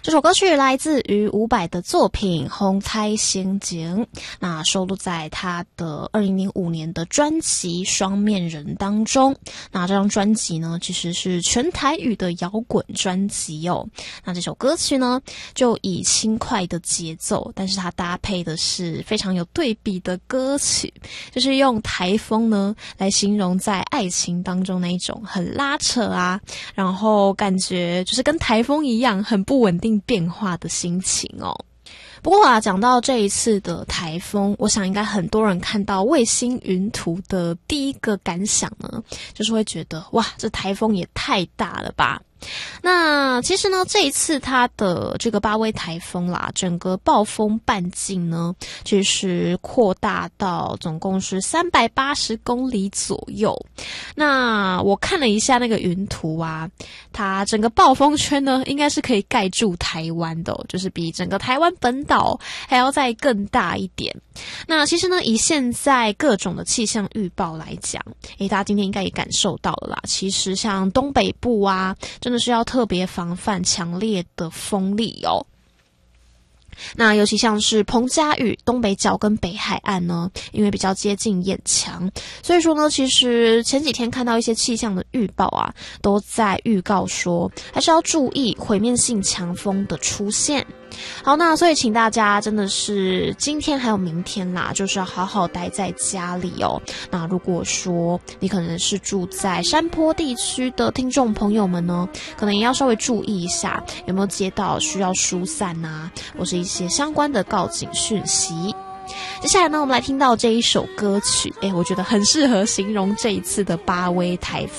这首歌曲来自于伍佰的作品《风采仙境》，那收录在他的2005年的专辑《双面人》当中。那这张专辑呢，其实是全台语的摇滚专辑哦。那这首歌曲呢，就以轻快的节奏，但是它搭配的是非常有对比的歌曲，就是用台风呢来形容在爱情当中那一种很拉扯啊，然后感觉就是跟台风一样很不稳定变化的心情哦。不过啊，讲到这一次的台风，我想应该很多人看到卫星云图的第一个感想呢，就是会觉得哇，这台风也太大了吧。那其实呢，这一次它的这个巴威台风啦，整个暴风半径呢，其实扩大到总共是380公里左右。那我看了一下那个云图啊，它整个暴风圈呢，应该是可以盖住台湾的哦，就是比整个台湾本岛还要再更大一点。那其实呢，以现在各种的气象预报来讲，大家今天应该也感受到了啦，其实像东北部啊，真的是要特别防范强烈的风力哦。那尤其像是澎嘉屿、东北角跟北海岸呢，因为比较接近眼墙，所以说呢，其实前几天看到一些气象的预报啊，都在预告说还是要注意毁灭性强风的出现。好，那所以请大家真的是今天还有明天啦，就是要好好待在家里哦。那如果说你可能是住在山坡地区的听众朋友们呢，可能也要稍微注意一下，有没有接到需要疏散啊，或是一些相关的告警讯息。接下来呢，我们来听到这一首歌曲，我觉得很适合形容这一次的巴威台风。